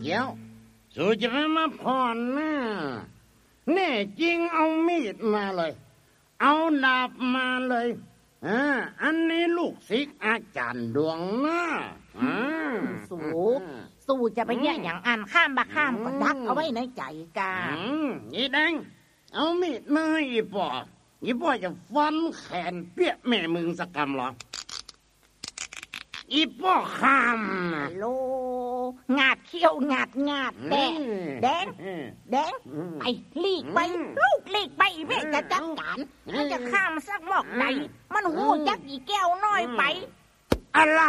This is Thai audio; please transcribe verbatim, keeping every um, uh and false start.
ดี๋ยวสูจะไปมาผ่อนนะแน่จริงเอามีดมาเลยเอาดาบมาเลยอ่าอันนี้ลูกศิษย์อาจารย์ดวงนะอ่าสู้สู้จะไปแย่อย่างอันข้ามบะข้ามก็ดักเอาไว้ในใจกาอีแดงเอามีดมาให้อีป่ออีป่อจะฟันแขนเปี้ยแม่มึงสักกำหรออีป่อข้ามโลงาดเขี้ยวงาดงาดแดงแดงแดงไปลีกไปลูกลีกไปเว้ยจะจัดการมันจะข้ามสักหมอกใดมันหูจักอีแก้วน้อยไปอะไร